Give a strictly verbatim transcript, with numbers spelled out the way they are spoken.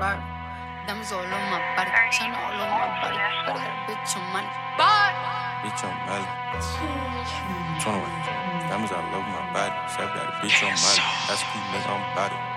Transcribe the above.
bar. Diamonds all on my body, China all on my body. Got a bitch on money. Bye. Bitch on Melly. twenty-one. Diamonds all over my body. Self got a bitch on Molly. That's a cool nigga on body.